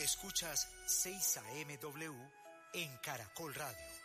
Escuchas 6 AM en Caracol Radio.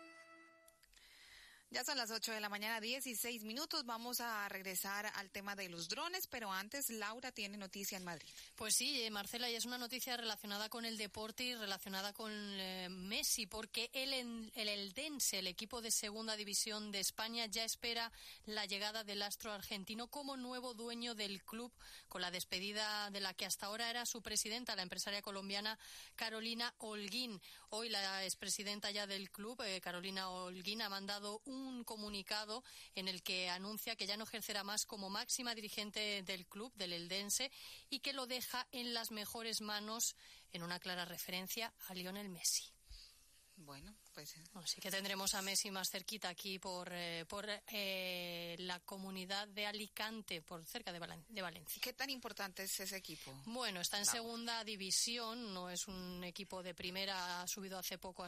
Ya son las 8 de la mañana, 16 minutos. Vamos a regresar al tema de los drones, pero antes Laura tiene noticia en Madrid. Pues sí, Marcela, y es una noticia relacionada con el deporte y relacionada con Messi, porque el Eldense, el equipo de segunda división de España, ya espera la llegada del astro argentino como nuevo dueño del club, con la despedida de la que hasta ahora era su presidenta, la empresaria colombiana Carolina Holguín. Hoy la expresidenta ya del club, Carolina Holguín, ha mandado un comunicado en el que anuncia que ya no ejercerá más como máxima dirigente del club, del Eldense, y que lo deja en las mejores manos, en una clara referencia a Lionel Messi. Bueno, pues así que tendremos a Messi más cerquita aquí por la comunidad de Alicante, por cerca de Valencia. ¿Qué tan importante es ese equipo? Bueno, está en segunda división, no es un equipo de primera, ha ascendido hace poco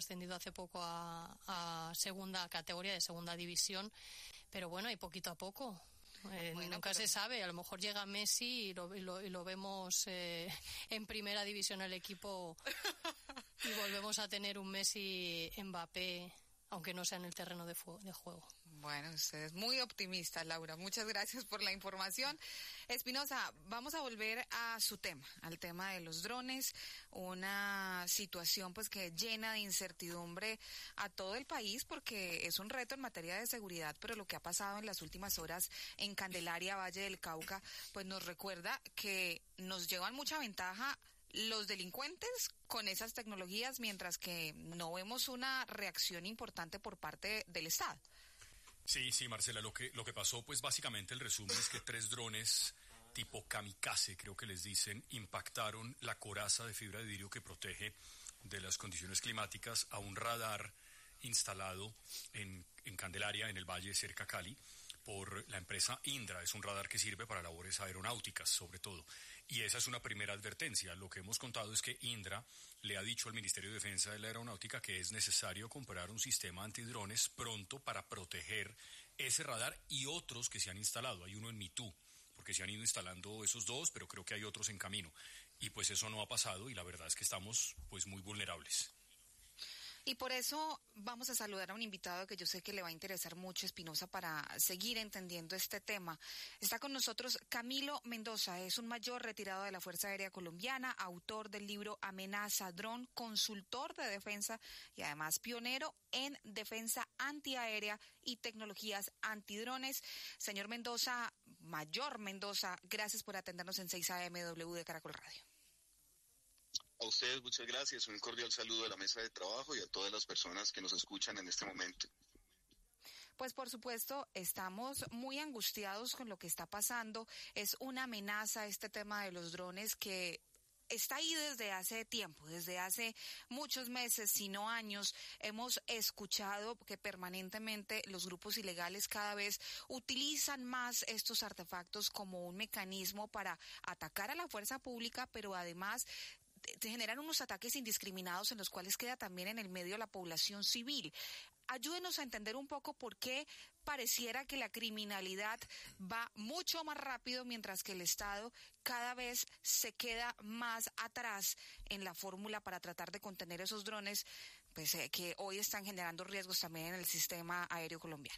a segunda categoría de segunda división, pero bueno, y poquito a poco. Nunca se sabe, a lo mejor llega Messi y lo vemos en primera división el equipo y volvemos a tener un Messi Mbappé, aunque no sea en el terreno de juego. Bueno, usted es muy optimista, Laura. Muchas gracias por la información. Espinosa, vamos a volver a su tema, al tema de los drones, una situación pues que llena de incertidumbre a todo el país porque es un reto en materia de seguridad, pero lo que ha pasado en las últimas horas en Candelaria, Valle del Cauca, pues nos recuerda que nos llevan mucha ventaja los delincuentes con esas tecnologías, mientras que no vemos una reacción importante por parte del Estado. Sí, Marcela, lo que pasó, pues básicamente el resumen es que 3 drones tipo kamikaze, creo que les dicen, impactaron la coraza de fibra de vidrio que protege de las condiciones climáticas a un radar instalado en Candelaria, en el Valle cerca a Cali, por la empresa Indra. Es un radar que sirve para labores aeronáuticas, sobre todo. Y esa es una primera advertencia. Lo que hemos contado es que Indra le ha dicho al Ministerio de Defensa de la Aeronáutica que es necesario comprar un sistema antidrones pronto para proteger ese radar y otros que se han instalado. Hay uno en Mitú, porque se han ido instalando esos 2, pero creo que hay otros en camino. Y pues eso no ha pasado y la verdad es que estamos pues muy vulnerables. Y por eso vamos a saludar a un invitado que yo sé que le va a interesar mucho, Espinosa, para seguir entendiendo este tema. Está con nosotros Camilo Mendoza, es un mayor retirado de la Fuerza Aérea Colombiana, autor del libro Amenaza Dron, consultor de defensa y además pionero en defensa antiaérea y tecnologías antidrones. Señor Mendoza, mayor Mendoza, gracias por atendernos en 6 AM de Caracol Radio. A ustedes muchas gracias, un cordial saludo a la mesa de trabajo y a todas las personas que nos escuchan en este momento. Pues por supuesto, estamos muy angustiados con lo que está pasando. Es una amenaza este tema de los drones que está ahí desde hace tiempo, desde hace muchos meses, si no años. Hemos escuchado que permanentemente los grupos ilegales cada vez utilizan más estos artefactos como un mecanismo para atacar a la fuerza pública, pero además generan unos ataques indiscriminados en los cuales queda también en el medio la población civil. Ayúdenos a entender un poco por qué pareciera que la criminalidad va mucho más rápido mientras que el Estado cada vez se queda más atrás en la fórmula para tratar de contener esos drones, pues que hoy están generando riesgos también en el sistema aéreo colombiano.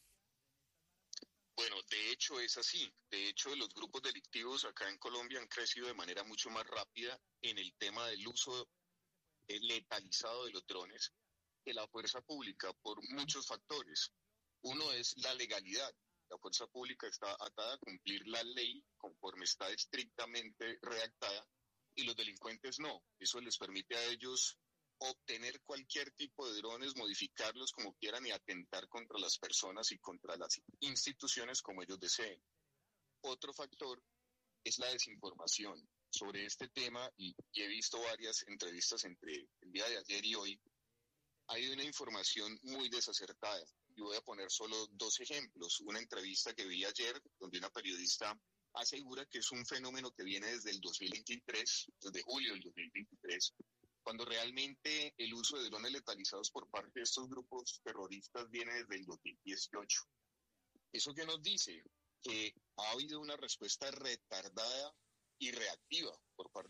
Bueno, de hecho es así. De hecho, los grupos delictivos acá en Colombia han crecido de manera mucho más rápida en el tema del uso letalizado de los drones que la fuerza pública por muchos factores. Uno es la legalidad. La fuerza pública está atada a cumplir la ley conforme está estrictamente redactada y los delincuentes no. Eso les permite a ellos obtener cualquier tipo de drones, modificarlos como quieran y atentar contra las personas y contra las instituciones como ellos deseen. Otro factor es la desinformación sobre este tema y he visto varias entrevistas entre el día de ayer y hoy. Hay una información muy desacertada. Y voy a poner solo 2 ejemplos. Una entrevista que vi ayer donde una periodista asegura que es un fenómeno que viene desde el 2023, desde julio del 2023, cuando realmente el uso de drones letalizados por parte de estos grupos terroristas viene desde el 2018. ¿Eso qué nos dice? Que ha habido una respuesta retardada y reactiva por parte de la fuerza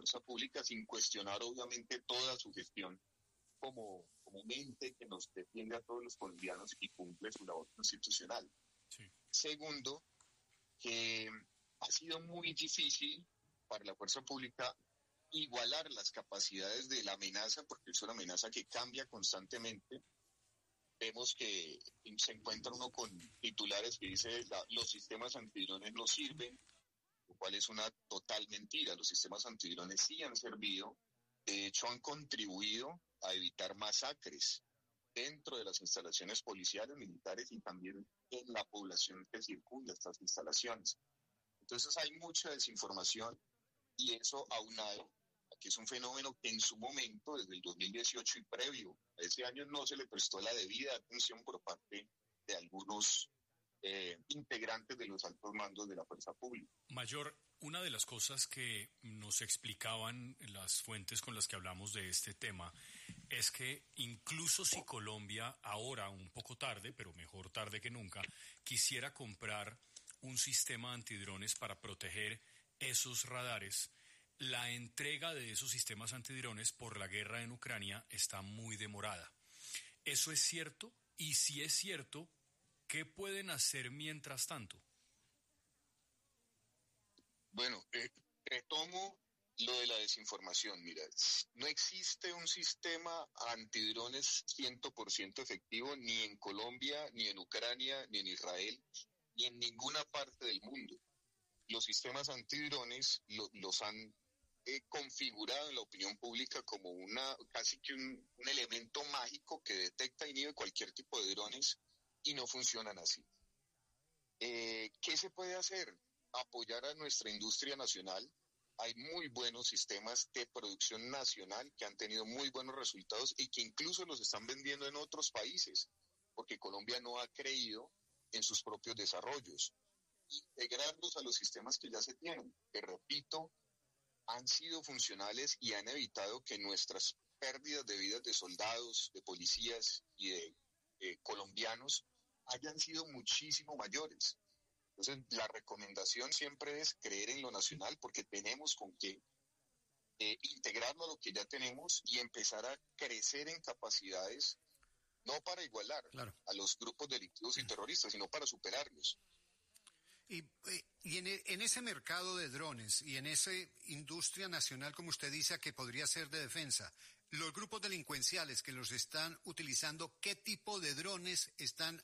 fuerza pública sin cuestionar obviamente toda su gestión como un ente que nos defiende a todos los colombianos y cumple su labor constitucional. Sí. Segundo, que ha sido muy difícil para la fuerza pública igualar las capacidades de la amenaza, porque es una amenaza que cambia constantemente. Vemos que se encuentra uno con titulares que dice los sistemas antidrones no sirven, lo cual es una total mentira. Los sistemas antidrones sí han servido, de hecho han contribuido a evitar masacres dentro de las instalaciones policiales, militares y también en la población que circunda estas instalaciones. Entonces hay mucha desinformación y eso aunado a que es un fenómeno que en su momento, desde el 2018 y previo a ese año, no se le prestó la debida atención por parte de algunos integrantes de los altos mandos de la fuerza pública. Mayor, una de las cosas que nos explicaban las fuentes con las que hablamos de este tema es que incluso si Colombia ahora, un poco tarde, pero mejor tarde que nunca, quisiera comprar un sistema antidrones para proteger esos radares, la entrega de esos sistemas antidrones por la guerra en Ucrania está muy demorada. ¿Eso es cierto? Y si es cierto, ¿qué pueden hacer mientras tanto? Bueno, retomo lo de la desinformación. Mira, no existe un sistema antidrones 100% efectivo ni en Colombia, ni en Ucrania, ni en Israel, ni en ninguna parte del mundo. Los sistemas antidrones los han configurado en la opinión pública como casi que un elemento mágico que detecta y inhibe cualquier tipo de drones y no funcionan así. ¿Qué se puede hacer? Apoyar a nuestra industria nacional. Hay muy buenos sistemas de producción nacional que han tenido muy buenos resultados y que incluso los están vendiendo en otros países, porque Colombia no ha creído en sus propios desarrollos. Integrarlos a los sistemas que ya se tienen, que repito, han sido funcionales y han evitado que nuestras pérdidas de vidas de soldados, de policías y de colombianos hayan sido muchísimo mayores. Entonces, la recomendación siempre es creer en lo nacional porque tenemos con qué integrarlo a lo que ya tenemos y empezar a crecer en capacidades, no para igualar a los grupos delictivos y terroristas, sino para superarlos. Y en ese mercado de drones y en esa industria nacional, como usted dice, que podría ser de defensa, los grupos delincuenciales que los están utilizando, ¿qué tipo de drones están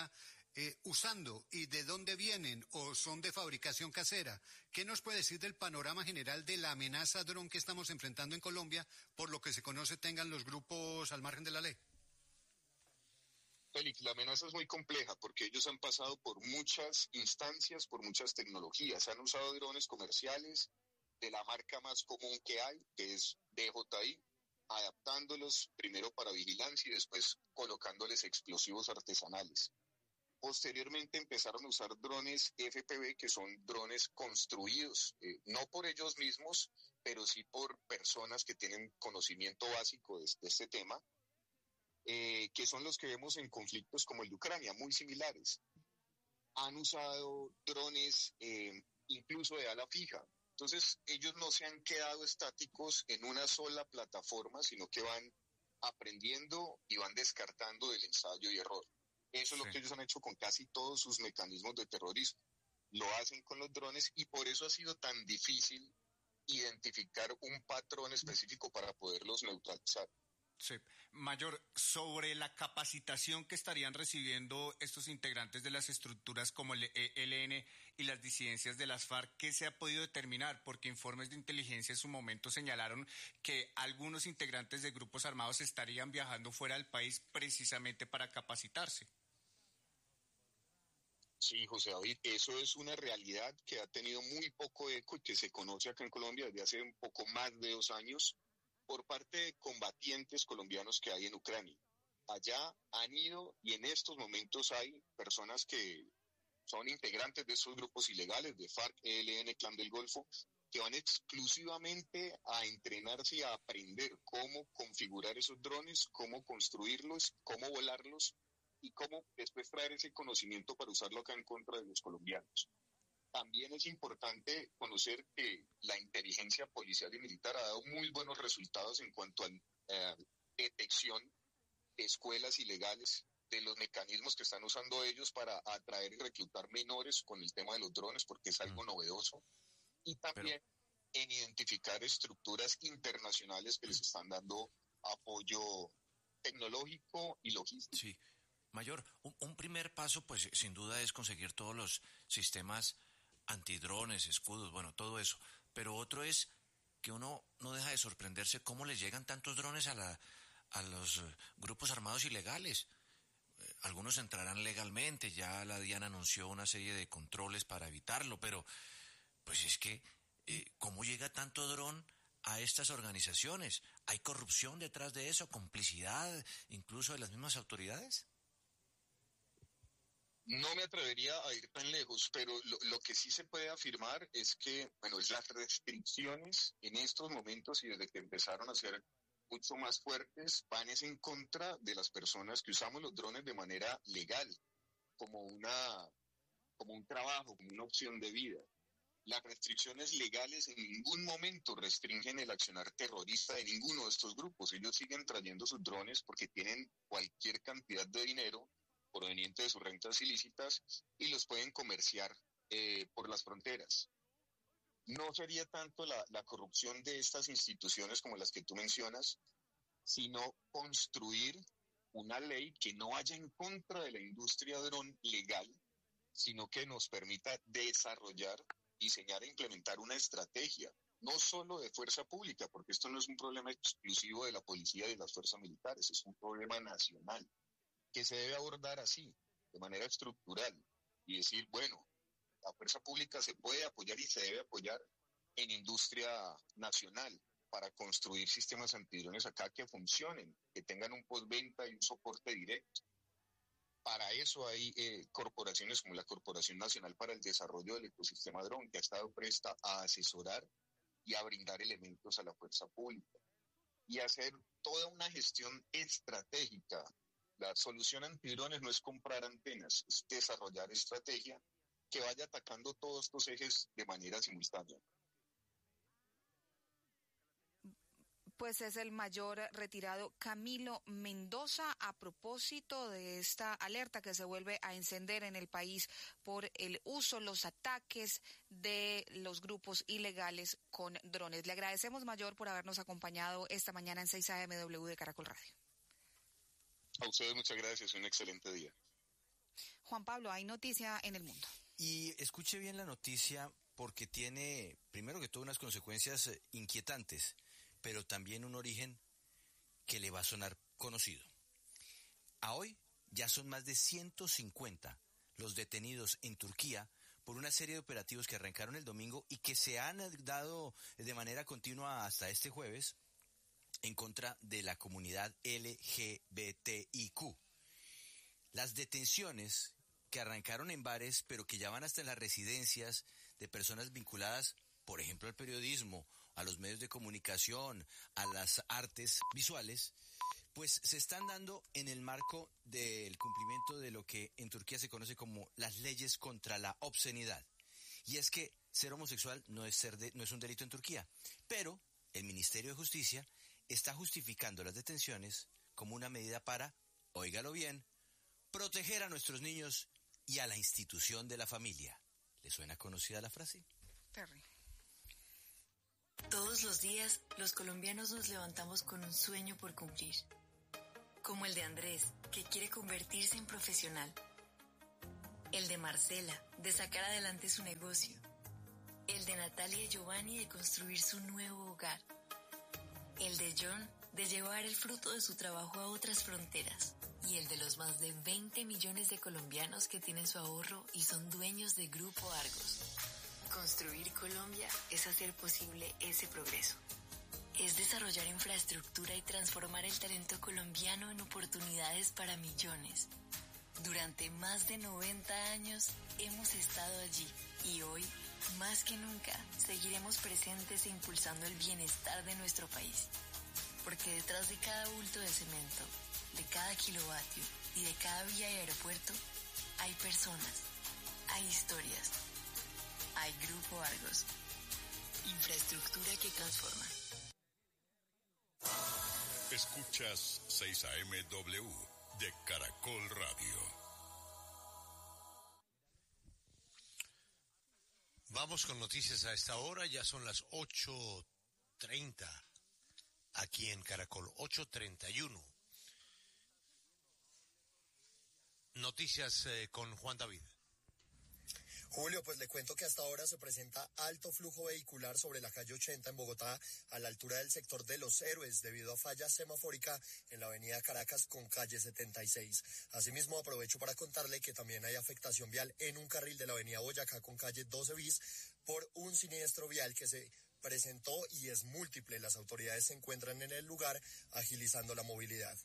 usando y de dónde vienen o son de fabricación casera? ¿Qué nos puede decir del panorama general de la amenaza dron que estamos enfrentando en Colombia, por lo que se conoce tengan los grupos al margen de la ley? Félix, la amenaza es muy compleja porque ellos han pasado por muchas instancias, por muchas tecnologías. Han usado drones comerciales de la marca más común que hay, que es DJI, adaptándolos primero para vigilancia y después colocándoles explosivos artesanales. Posteriormente empezaron a usar drones FPV, que son drones construidos, no por ellos mismos, pero sí por personas que tienen conocimiento básico de este tema, que son los que vemos en conflictos como el de Ucrania, muy similares. Han usado drones incluso de ala fija. Entonces, ellos no se han quedado estáticos en una sola plataforma, sino que van aprendiendo y van descartando del ensayo y error. Eso es lo que ellos han hecho con casi todos sus mecanismos de terrorismo. Lo hacen con los drones y por eso ha sido tan difícil identificar un patrón específico para poderlos neutralizar. Sí. Mayor, sobre la capacitación que estarían recibiendo estos integrantes de las estructuras como el ELN y las disidencias de las FARC, ¿qué se ha podido determinar? Porque informes de inteligencia en su momento señalaron que algunos integrantes de grupos armados estarían viajando fuera del país precisamente para capacitarse. Sí, José David, eso es una realidad que ha tenido muy poco eco y que se conoce acá en Colombia desde hace un poco más de 2 años por parte de combatientes colombianos que hay en Ucrania. Allá han ido y en estos momentos hay personas que son integrantes de esos grupos ilegales de FARC, ELN, Clan del Golfo, que van exclusivamente a entrenarse y a aprender cómo configurar esos drones, cómo construirlos, cómo volarlos y cómo después traer ese conocimiento para usarlo acá en contra de los colombianos. También es importante conocer que la inteligencia policial y militar ha dado muy buenos resultados en cuanto a detección de escuelas ilegales, de los mecanismos que están usando ellos para atraer y reclutar menores con el tema de los drones, porque es algo novedoso, y también en identificar estructuras internacionales que les están dando apoyo tecnológico y logístico. Sí. Mayor, un primer paso, pues sin duda es conseguir todos los sistemas antidrones, escudos, bueno, todo eso. Pero otro es que uno no deja de sorprenderse cómo les llegan tantos drones a los grupos armados ilegales. Algunos entrarán legalmente, ya la DIAN anunció una serie de controles para evitarlo, pero pues es que, ¿cómo llega tanto dron a estas organizaciones? ¿Hay corrupción detrás de eso, complicidad incluso de las mismas autoridades? No me atrevería a ir tan lejos, pero lo que sí se puede afirmar es que, bueno, las restricciones en estos momentos y desde que empezaron a ser mucho más fuertes, van en contra de las personas que usamos los drones de manera legal, como un trabajo, como una opción de vida. Las restricciones legales en ningún momento restringen el accionar terrorista de ninguno de estos grupos. Ellos siguen trayendo sus drones porque tienen cualquier cantidad de dinero proveniente de sus rentas ilícitas y los pueden comerciar por las fronteras. No sería tanto la corrupción de estas instituciones como las que tú mencionas, sino construir una ley que no vaya en contra de la industria dron legal, sino que nos permita desarrollar, diseñar e implementar una estrategia, no solo de fuerza pública, porque esto no es un problema exclusivo de la policía y de las fuerzas militares, es un problema nacional, que se debe abordar así, de manera estructural, y decir, bueno, la fuerza pública se puede apoyar y se debe apoyar en industria nacional para construir sistemas antidrones acá que funcionen, que tengan un postventa y un soporte directo. Para eso hay corporaciones como la Corporación Nacional para el Desarrollo del Ecosistema Dron, que ha estado presta a asesorar y a brindar elementos a la fuerza pública y hacer toda una gestión estratégica. La solución antidrones no es comprar antenas, es desarrollar estrategia que vaya atacando todos estos ejes de manera simultánea. Pues es el mayor retirado Camilo Mendoza a propósito de esta alerta que se vuelve a encender en el país por el uso, los ataques de los grupos ilegales con drones. Le agradecemos, Mayor, por habernos acompañado esta mañana en 6 AM de Caracol Radio. A ustedes muchas gracias, un excelente día. Juan Pablo, hay noticia en el mundo. Y escuche bien la noticia porque tiene, primero que todo, unas consecuencias inquietantes, pero también un origen que le va a sonar conocido. A hoy ya son más de 150 los detenidos en Turquía por una serie de operativos que arrancaron el domingo y que se han dado de manera continua hasta este jueves en contra de la comunidad LGBTIQ. Las detenciones que arrancaron en bares, pero que ya van hasta en las residencias de personas vinculadas, por ejemplo, al periodismo, a los medios de comunicación, a las artes visuales, pues se están dando en el marco del cumplimiento de lo que en Turquía se conoce como las leyes contra la obscenidad. Y es que ser homosexual no es un delito en Turquía, pero el Ministerio de Justicia está justificando las detenciones como una medida para, óigalo bien, proteger a nuestros niños y a la institución de la familia. ¿Le suena conocida la frase? Terry. Todos los días, los colombianos nos levantamos con un sueño por cumplir. Como el de Andrés, que quiere convertirse en profesional. El de Marcela, de sacar adelante su negocio. El de Natalia y Giovanni, de construir su nuevo hogar. El de John, de llevar el fruto de su trabajo a otras fronteras. Y el de los más de 20 millones de colombianos que tienen su ahorro y son dueños de Grupo Argos. Construir Colombia es hacer posible ese progreso. Es desarrollar infraestructura y transformar el talento colombiano en oportunidades para millones. Durante más de 90 años hemos estado allí y hoy, más que nunca, seguiremos presentes e impulsando el bienestar de nuestro país. Porque detrás de cada bulto de cemento, de cada kilovatio y de cada vía y aeropuerto, hay personas, hay historias. hay Grupo Argos. Infraestructura que transforma. Escuchas 6 AM/W de Caracol Radio. Vamos con noticias a esta hora, ya son las 8:30 aquí en Caracol, 8:31. Noticias con Juan David. Julio, pues le cuento que hasta ahora se presenta alto flujo vehicular sobre la calle 80 en Bogotá, a la altura del sector de Los Héroes, debido a falla semafórica en la avenida Caracas con calle 76. Asimismo, aprovecho para contarle que también hay afectación vial en un carril de la avenida Boyacá con calle 12 bis por un siniestro vial que se presentó y es múltiple. Las autoridades se encuentran en el lugar agilizando la movilidad.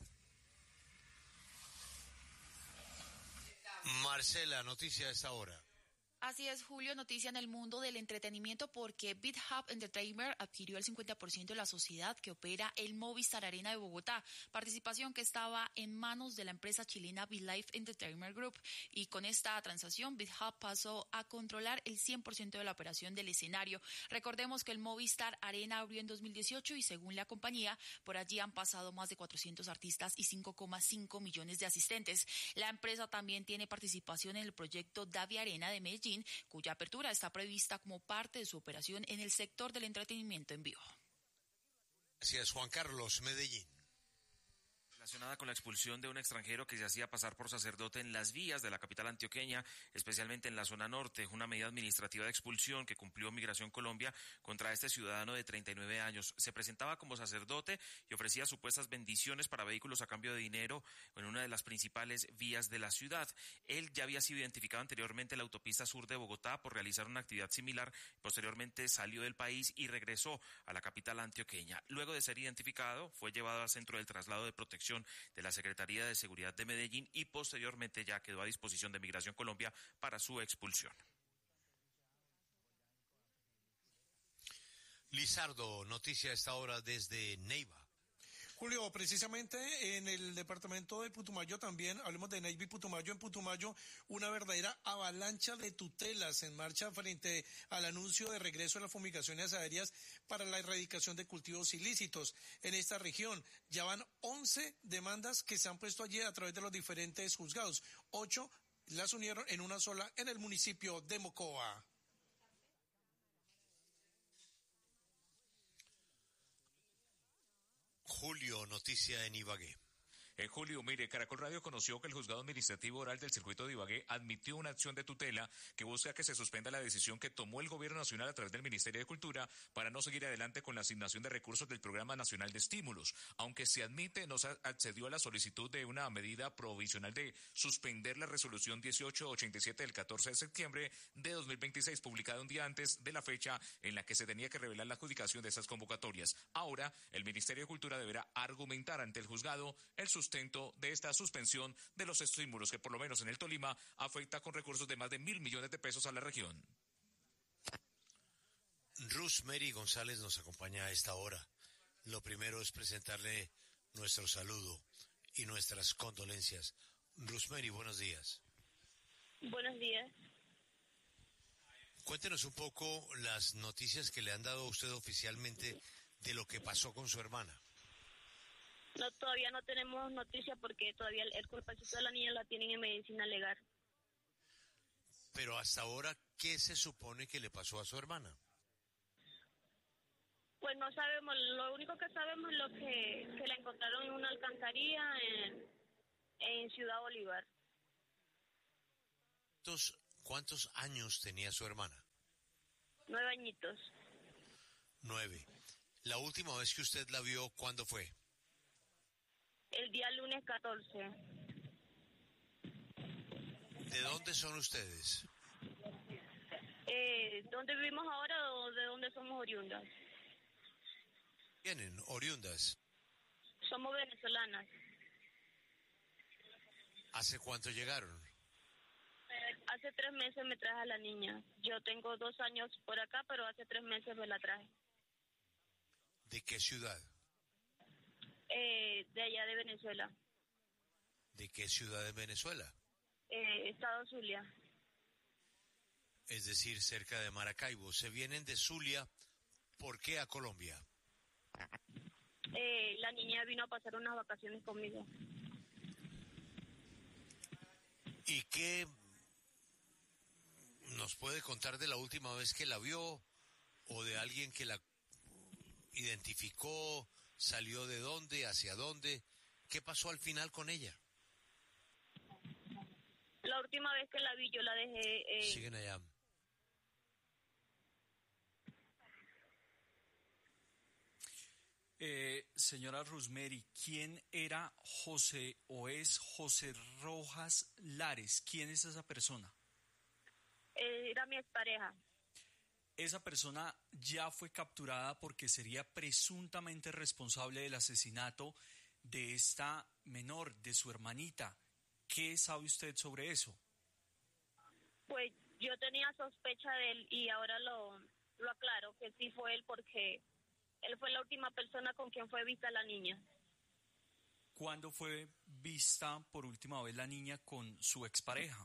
Marcela, noticia a esta hora. Así es, Julio, noticia en el mundo del entretenimiento porque BitHub Entertainment adquirió el 50% de la sociedad que opera el Movistar Arena de Bogotá, participación que estaba en manos de la empresa chilena BitLife Entertainment Group, y con esta transacción BitHub pasó a controlar el 100% de la operación del escenario. Recordemos que el Movistar Arena abrió en 2018 y según la compañía, por allí han pasado más de 400 artistas y 5,5 millones de asistentes. La empresa también tiene participación en el proyecto Davi Arena de Medellín, cuya apertura está prevista como parte de su operación en el sector del entretenimiento en vivo. Gracias, Juan Carlos, Medellín. Relacionada con la expulsión de un extranjero que se hacía pasar por sacerdote en las vías de la capital antioqueña, especialmente en la zona norte, una medida administrativa de expulsión que cumplió Migración Colombia contra este ciudadano de 39 años. Se presentaba como sacerdote y ofrecía supuestas bendiciones para vehículos a cambio de dinero en una de las principales vías de la ciudad. Él ya había sido identificado anteriormente en la autopista sur de Bogotá por realizar una actividad similar. Posteriormente salió del país y regresó a la capital antioqueña. Luego de ser identificado, fue llevado al Centro del Traslado de Protección de la Secretaría de Seguridad de Medellín y posteriormente ya quedó a disposición de Migración Colombia para su expulsión. Lizardo, noticia a esta hora desde Neiva. Julio, precisamente en el departamento de Putumayo también, hablemos de Neiva y Putumayo, en Putumayo una verdadera avalancha de tutelas en marcha frente al anuncio de regreso de las fumigaciones aéreas para la erradicación de cultivos ilícitos. En esta región ya van 11 demandas que se han puesto allí a través de los diferentes juzgados. 8 las unieron en una sola en el municipio de Mocoa. Julio, noticia en Ibagué. Julio, mire, Caracol Radio conoció que el Juzgado Administrativo Oral del Circuito de Ibagué admitió una acción de tutela que busca que se suspenda la decisión que tomó el Gobierno Nacional a través del Ministerio de Cultura para no seguir adelante con la asignación de recursos del Programa Nacional de Estímulos. Aunque se admite, no se accedió a la solicitud de una medida provisional de suspender la resolución 1887 del 14 de septiembre de 2026, publicada un día antes de la fecha en la que se tenía que revelar la adjudicación de esas convocatorias. Ahora, el Ministerio de Cultura deberá argumentar ante el juzgado el sustento de esta suspensión de los estímulos que por lo menos en el Tolima afecta con recursos de más de 1.000 millones de pesos a la región. Rosemary González nos acompaña a esta hora. Lo primero es presentarle nuestro saludo y nuestras condolencias. Rosemary, buenos días. Buenos días. Cuéntenos un poco las noticias que le han dado a usted oficialmente de lo que pasó con su hermana. No, todavía no tenemos noticia porque todavía el culpacito de la niña la tienen en medicina legal. Pero hasta ahora, ¿qué se supone que le pasó a su hermana? Pues no sabemos, lo único que sabemos es lo que la encontraron en una alcantarilla en Ciudad Bolívar. ¿Cuántos años tenía su hermana? 9 añitos. 9. ¿La última vez que usted la vio, cuándo fue? El día lunes 14. ¿De dónde son ustedes? ¿Dónde vivimos ahora o de dónde somos oriundas? Vienen, oriundas. Somos venezolanas. ¿Hace cuánto llegaron? Hace 3 meses me traje a la niña. Yo tengo 2 años por acá, pero hace 3 meses me la traje. ¿De qué ciudad? De allá de Venezuela. ¿De qué ciudad de Venezuela? Estado Zulia. es decir, cerca de Maracaibo. Se vienen de Zulia, ¿por qué a Colombia? La niña vino a pasar unas vacaciones conmigo. ¿Y qué nos puede contar de la última vez que la vio o de alguien que la identificó, salió de dónde, hacia dónde? ¿Qué pasó al final con ella? La última vez que la vi yo la dejé... Siguen allá. Señora Rosemary, ¿quién era José o es José Rojas Lares? ¿Quién es esa persona? Era mi expareja. Esa persona ya fue capturada porque sería presuntamente responsable del asesinato de esta menor, de su hermanita. ¿Qué sabe usted sobre eso? Pues yo tenía sospecha de él y ahora lo aclaro, que sí fue él porque él fue la última persona con quien fue vista la niña. ¿Cuándo fue vista por última vez la niña con su expareja?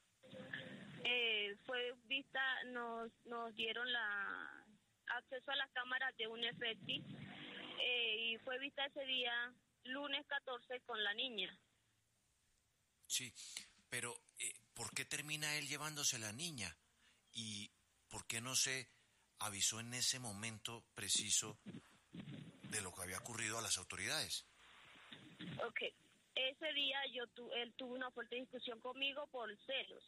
Fue vista, nos dieron acceso a las cámaras de un FX y fue vista ese día, lunes 14, con la niña. Sí, pero ¿por qué termina él llevándose la niña? ¿Y por qué no se avisó en ese momento preciso de lo que había ocurrido a las autoridades? Ok, ese día él tuvo una fuerte discusión conmigo por celos.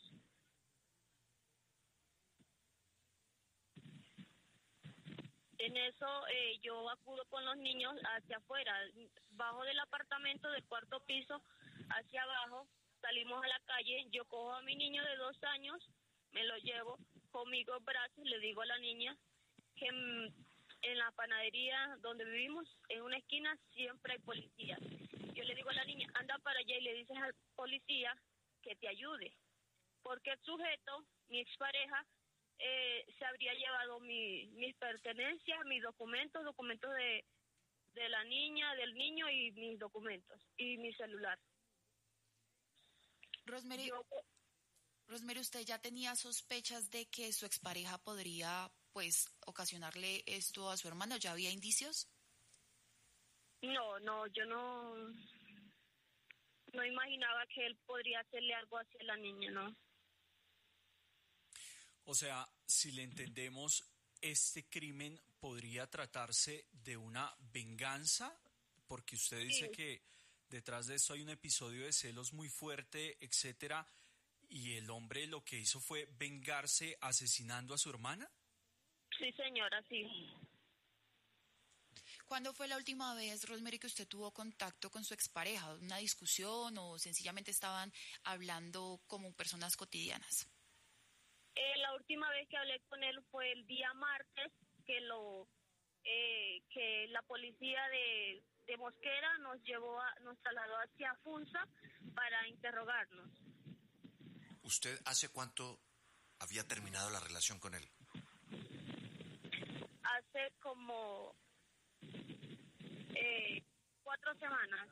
En eso yo acudo con los niños hacia afuera, bajo del apartamento del cuarto piso hacia abajo, salimos a la calle, yo cojo a mi niño de 2 años, me lo llevo conmigo en brazos, le digo a la niña que en la panadería donde vivimos, en una esquina, siempre hay policía. Yo le digo a la niña, anda para allá y le dices al policía que te ayude, porque el sujeto, mi expareja, se habría llevado mis pertenencias, mis documentos de la niña, del niño y mis documentos y mi celular. Rosemary, ¿usted ya tenía sospechas de que su expareja podría, pues, ocasionarle esto a su hermano? ¿Ya había indicios? No, yo no imaginaba que él podría hacerle algo así a la niña, ¿no? O sea, si le entendemos, este crimen podría tratarse de una venganza, porque usted dice que detrás de esto hay un episodio de celos muy fuerte, etcétera, y el hombre lo que hizo fue vengarse asesinando a su hermana. Sí, señora, sí. ¿Cuándo fue la última vez, Rosemary, que usted tuvo contacto con su expareja? ¿Una discusión o sencillamente estaban hablando como personas cotidianas? La última vez que hablé con él fue el día martes, que la policía de Mosquera nos trasladó hacia Funza para interrogarnos. ¿Usted hace cuánto había terminado la relación con él? Hace como 4 semanas.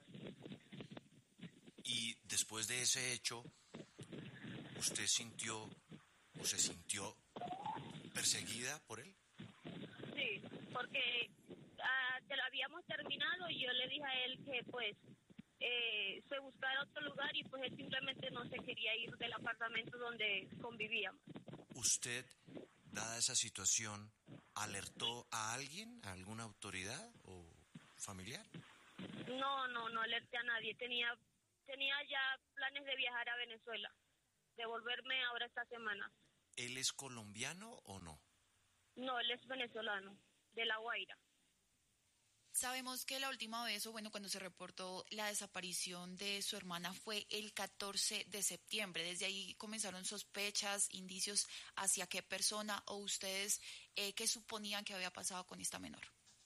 Y después de ese hecho, ¿usted sintió o se sintió perseguida por él? Sí, porque habíamos terminado y yo le dije a él que pues se buscara otro lugar y pues él simplemente no se quería ir del apartamento donde convivíamos. ¿Usted, dada esa situación, alertó a alguien, a alguna autoridad o familiar? No alerté a nadie. Tenía ya planes de viajar a Venezuela, de volverme ahora esta semana. ¿Él es colombiano o no? No, él es venezolano, de La Guaira. Sabemos que la última vez, o bueno, cuando se reportó la desaparición de su hermana fue el 14 de septiembre. Desde ahí comenzaron sospechas, indicios hacia qué persona o ustedes qué suponían que había pasado con esta menor.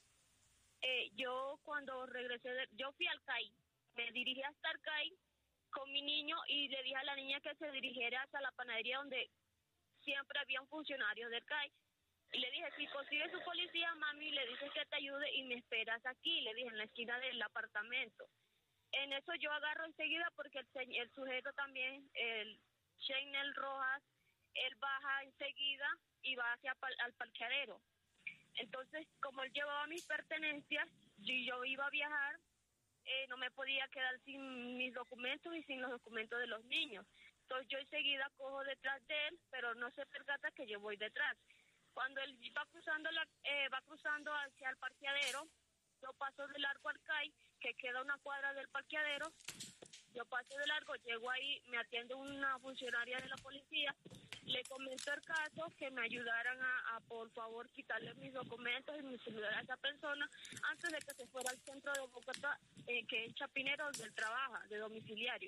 Yo cuando regresé, yo fui al CAI, me dirigí hasta el CAI con mi niño y le dije a la niña que se dirigiera hasta la panadería donde siempre habían funcionarios del CAI. Y le dije, si consigue su policía, mami, le dices que te ayude y me esperas aquí, le dije, en la esquina del apartamento. En eso yo agarro enseguida porque el sujeto también, el Sheinel Rojas, él baja enseguida y va al parqueadero. Entonces, como él llevaba mis pertenencias y yo iba a viajar, no me podía quedar sin mis documentos y sin los documentos de los niños. Entonces yo enseguida cojo detrás de él, pero no se percata que yo voy detrás. Cuando él va cruzando hacia el parqueadero, yo paso de largo al CAI, que queda una cuadra del parqueadero. Yo paso de largo, llego ahí, me atiende una funcionaria de la policía, le comento el caso, que me ayudaran a por favor quitarle mis documentos y mi celular a esa persona antes de que se fuera al centro de Bogotá, que es Chapinero, donde él trabaja, de domiciliario.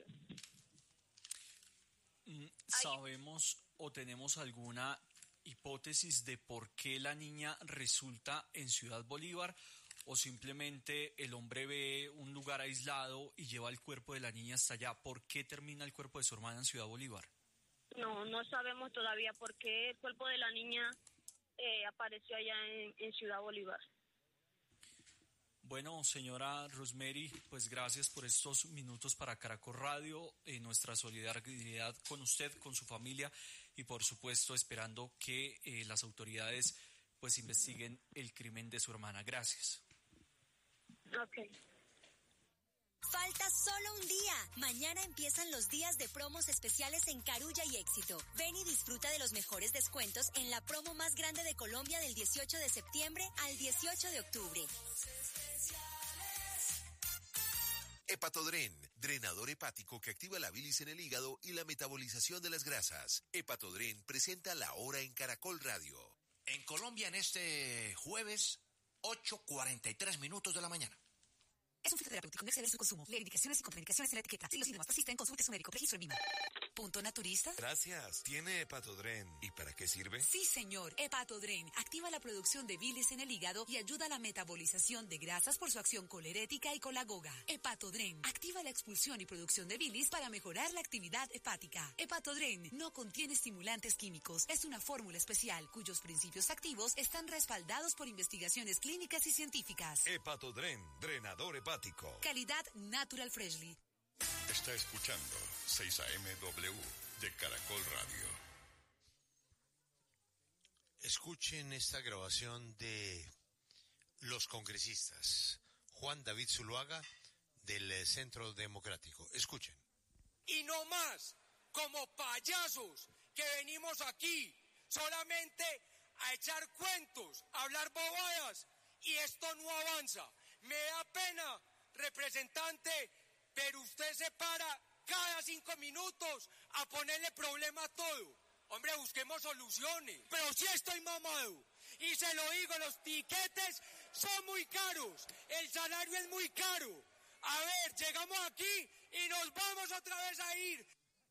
¿Sabemos o tenemos alguna hipótesis de por qué la niña resulta en Ciudad Bolívar, o simplemente el hombre ve un lugar aislado y lleva el cuerpo de la niña hasta allá? ¿Por qué termina el cuerpo de su hermana en Ciudad Bolívar? No sabemos todavía por qué el cuerpo de la niña apareció allá en Ciudad Bolívar. Bueno, señora Rosemary, pues gracias por estos minutos para Caracol Radio, nuestra solidaridad con usted, con su familia, y por supuesto esperando que las autoridades pues investiguen el crimen de su hermana. Gracias. Okay. Falta solo un día. Mañana empiezan los días de promos especiales en Carulla y Éxito. Ven y disfruta de los mejores descuentos en la promo más grande de Colombia del 18 de septiembre al 18 de octubre. Hepatodren, drenador hepático que activa la bilis en el hígado y la metabolización de las grasas. Hepatodren presenta La Hora en Caracol Radio. En Colombia, en este jueves, 8:43 de la mañana. Es un fitoterapéutico, no exceder su consumo. Lee indicaciones y contraindicaciones en la etiqueta. Si los síntomas persisten, consulte su médico. Registro en VIMA. ¿Punto naturista? Gracias. ¿Tiene Hepatodren? ¿Y para qué sirve? Sí, señor. Hepatodren activa la producción de bilis en el hígado y ayuda a la metabolización de grasas por su acción colerética y colagoga. Hepatodren activa la expulsión y producción de bilis para mejorar la actividad hepática. Hepatodren no contiene estimulantes químicos. Es una fórmula especial cuyos principios activos están respaldados por investigaciones clínicas y científicas. Hepatodren, drenador hepático. Calidad Natural Freshly. Está escuchando 6 AM de Caracol Radio. Escuchen esta grabación de los congresistas. Juan David Zuluaga, del Centro Democrático. Escuchen. Y no más, como payasos que venimos aquí solamente a echar cuentos, a hablar bobadas, y esto no avanza. Me da pena, representante, pero usted se para cada 5 minutos a ponerle problema a todo. Hombre, busquemos soluciones. Pero sí estoy mamado. Y se lo digo, los tiquetes son muy caros. El salario es muy caro. A ver, llegamos aquí y nos vamos otra vez a ir.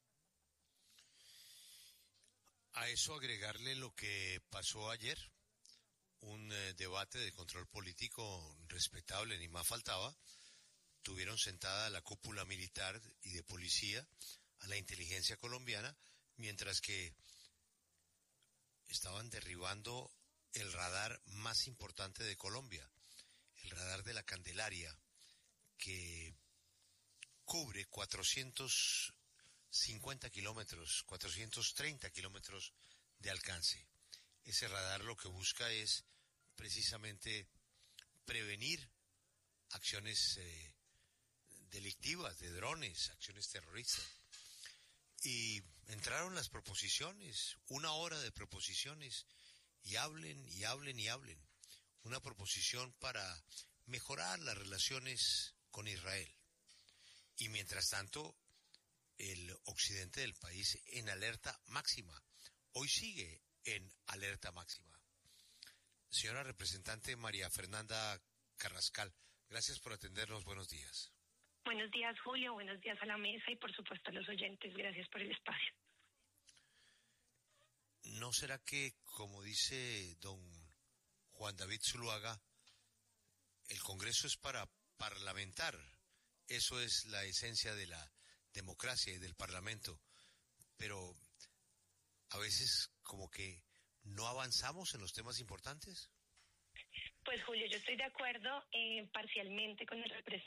A eso agregarle lo que pasó ayer. Un debate de control político respetable, ni más faltaba. Tuvieron sentada la cúpula militar y de policía, a la inteligencia colombiana, mientras que estaban derribando el radar más importante de Colombia, el radar de la Candelaria, que cubre 450 kilómetros, 430 kilómetros de alcance. Ese radar lo que busca es precisamente prevenir acciones delictivas de drones, acciones terroristas. Y entraron las proposiciones, 1 hora de proposiciones, y hablen, y hablen, y hablen. Una proposición para mejorar las relaciones con Israel. Y mientras tanto, el occidente del país en alerta máxima. Hoy sigue en alerta máxima. Señora representante María Fernanda Carrascal, gracias por atendernos. Buenos días. Buenos días, Julio. Buenos días a la mesa y, por supuesto, a los oyentes. Gracias por el espacio. ¿No será que, como dice don Juan David Zuluaga, el Congreso es para parlamentar? Eso es la esencia de la democracia y del Parlamento. Pero a veces como que no avanzamos en los temas importantes. Pues, Julio, yo estoy de acuerdo parcialmente con el representante